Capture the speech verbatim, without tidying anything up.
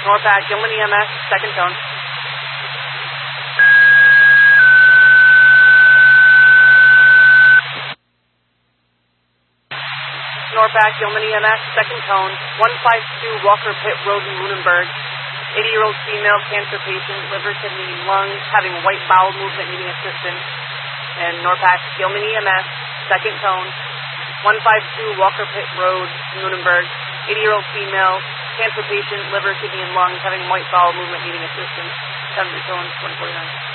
Norpac, Gilman E M S, second tone. Norpac, Gilman E M S, second tone, one five two Walker Pit Road in Lunenburg. eighty-year-old female, cancer patient, liver, kidney, lungs, having white bowel movement, needing assistance. And Norpac, Gilman E M S, second tone, one five two Walker Pit Road in Lunenburg. eighty-year-old female, cancer patient, liver, kidney, and lungs, having white bowel movement, needing assistance. seventy tone, twenty forty-nine.